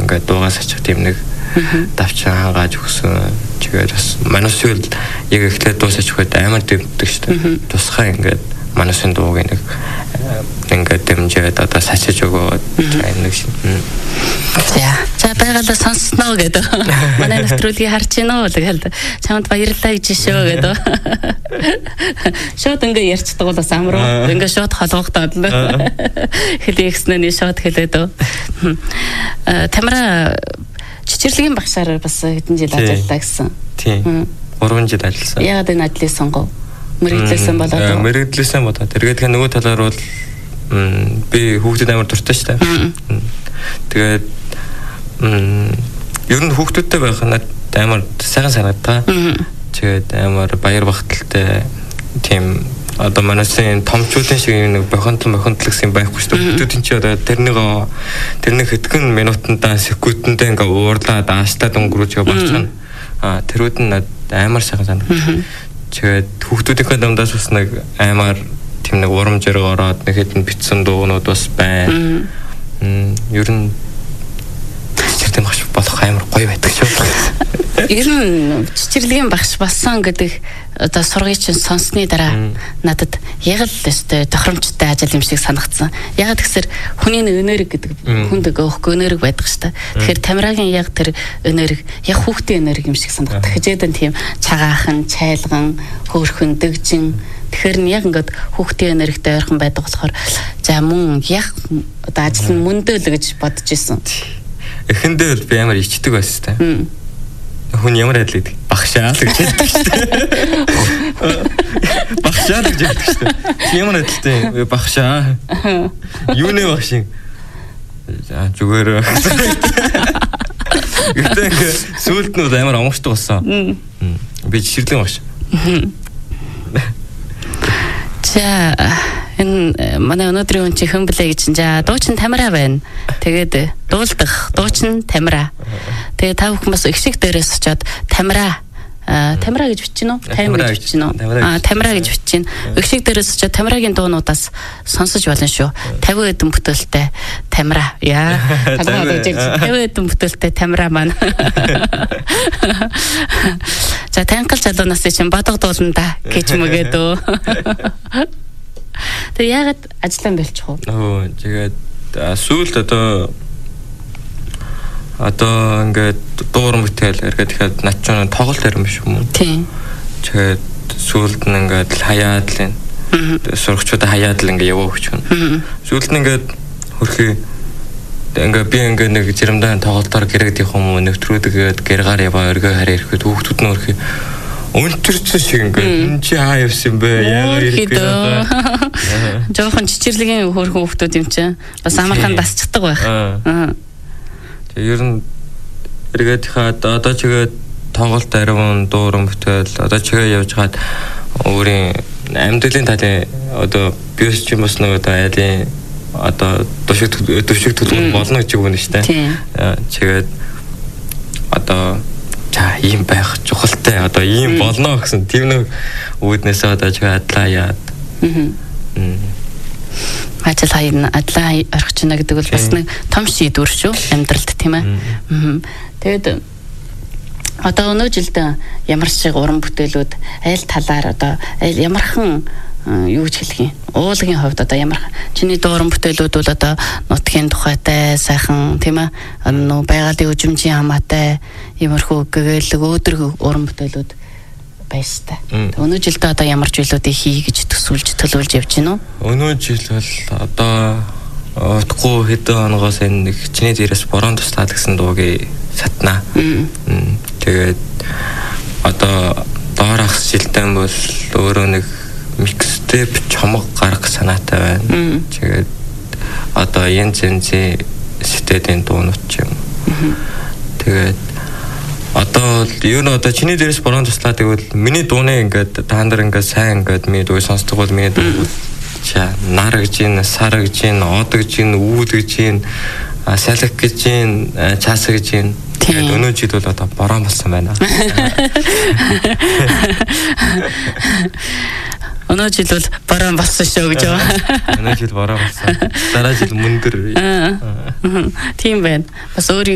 ингээд дуугаас очих тийм нэг давчаа хангааж өгсөн. Тэгээд бас манайсгүй яг эхлээд дуусаач өгөхөд амар дэмдэг шүү дээ. Тусгай ингээд манайсын дууг нэг ингээд дэмжээд одоо сачиж өгөөд нэг шин. За байгалаа сонсноо гэдэг. Манай нэвтрүүлгийг харж гинөө л гэдэг. Чамд баярлалаа гэж шүү гэдэг. Шууд ингээ ярьцдаг бол бас амруу. Ингээ шууд холбогдоод л. Хэлээгснээ шууд хэлээд. Тамара чичирлэгийн багшаар бас хэдэн жил ажилладаг гэсэн. Тийм. 3 жил ажилласан. Яагаад энэ ажлыг сонгов? Мэргэдлээсэн болоод. Мэргэдлээсэн болоод. Тэгээд нөгөө талаар бол би хүүхдэд амар дуртай шүү дээ. Тэгээд ер нь хүүхдүүдтэй байх надад амар сайхан санагдаа. Тэгээд амар баяр багталтай тийм одоо манайсын томчуудын шиг нэг бохонтол гэсэн байхгүй шүү дээ. Хүүхдүүдийн чи одоо тэрнийг хэдхэн минутандаа секундэндээ ингээ уурлаад аашлаад өнгөрөөж байгаа болчихно. Тэрүүд нь амар сайхан санагдав. Тэгээд хүүхдүүдийнхээ дамдаас бас нэг амар тийм нэг урам зориг ороод нэг хэдэн битсэн дуунууд бас байна. Ер нь чичирлэгийн багш болох амар гоё байдаг шүү. Ер нь чичирлэгийн багш болсон гэдэг одоо сургыг чинь сонссны дараа надад яг л өстой тохиромжтой ажил юм шиг санагдсан. Яг тэгэхээр хүний энерги гэдэг хүнд өгөхгүй энерги байдаг шүү дээ. Тэгэхээр Тамирагийн яг тэр энерги яг хүүхдийн энерги юм шиг санагдав. Хажээдэн тийм цагаахан, чайлган, хөөрхөн, дэгжин. Тэгэхээр яг ингээд хүүхдийн энергитэй ойрхон байдаг болохоор за мөн яг одоо ажил нь мөндөөл гэж бодож исэн. Эхэндээ би амар ичдэг байсан та. Хүн ямар адил гэдэг багшаа л гэж хэлдэг шүү дээ. Багшаа л гэж хэлдэг шүү дээ. Ямар адилтай багшаа. Юуны багш юм? За зүгээр. Гэтэ сүүлд нь амар амарчтай болсон. Би чичирлэгийн багш. За энэ манай өнөөдрийн хүн чи хэн блэ гэж за дуучин Тамара байна. Тэгээд дуулдах дуучин Тамара. Тэгээд та бүхэн бас их шиг дээрээс очиод Тамара гэж бичнэ үү? Тамара гэж бичнэ үү? Тамара гэж бичнэ. Их шиг дээрээс очиод Тамарагийн дуунуудаас сонсож болно шүү. 50 хэдэн бүтээлтэй Тамара. Яа. 50 хэдэн бүтээлтэй Тамара маань. За танхал залуунаас чинь бодго дуулна да гэж мөгээд өө. Тэг яагаад ажиллан болчих вэ? Тэгээд сүүлд одоо ингээд дуурам бүтээл эргээд ихэд над ч тоглолт ярим биш юм уу? Тийм. Тэгээд сүүлд нь ингээд хаяад л энэ сурагчдаа хаяад л ингээд яваа өгч байна. Сүүлд нь ингээд хөрхий ингээд би ингээд нэг жирамдаан тоглолтоор гэрэгд явах юм уу нэвтрүүлгээд гэргаар яваа өргөө хараа ирэхэд хүүхдүүд нь хөрхий өнтөрцөн шиг ингээд энэ чи хаа явсан бэ? Яагаад ирэх вэ? Жохон чичирлэгийн хөөрхөн хүүхдүүд юм чинь бас амархан дасчдаг байх. Ер нь эргээд хаад одоо чигээ тоглолт ариун дуурам бүтээл одоо чигээ явж хаад өөрийн амьдралын талын одоо биос ч юм бас нэг одоо айлын одоо төвшиг төлөв болно гэж үгэн шүү дээ. Чигээд одоо за ийм байх чухалтай одоо ийм болно гэсэн тийм нэг үүднээсээ одоо чигээ адлаа яад. Адлаа орох чинь гэдэг бол бас нэг том шийдвэр шүү амьдралд тийм ээ. Тэгээд одоо өнөө жилд ямар шиг уран бүтээлүүд аль талаар одоо ямархан юу гэж хэлэх юм? Уулгийн хувьд одоо ямархан чиний уран бүтээлүүд бол одоо нутгийн тухайтай сайхан тийм ээ. Нөө байгалийн үжимжийн хамаатай ямархуу гэгээлэг өөдрөг уран бүтээлүүд байстай. Өнөө жилд одоо ямар зүйлүүдийг хий гэж төсөөлж төлөвлөж явж байна уу? Өнөө жил бол одоо утгагүй хэдэн оноогоос энэ чиний дээрээс борон туслаад гэсэн дуугийг сатнаа. Тэгээд одоо доорх жилдэн бол өөрөө нэг микстеп чомог гарах санаатай байна. Тэгээд одоо янз янзын стэдийн дуунууд ч юм. Тэгээд одоо юу н одоо чиний дээрээс борон туслаад тэгвэл миний дууны ингээд та нар ингээд сайн ингээд миний дууг сонсдог бол миний дуу ча нар гэж ин сар гэж ин од гэж ин үүд гэж ин салхи гэж ин чаас гэж ин тэгээд өнөө жил бол одоо борон болсон байна. Өнөө жил бол борон болсон шүү гэж байна. Өнөө жил борон болсон. Дараа жил мөндөр. Тийм байна. Бас өөр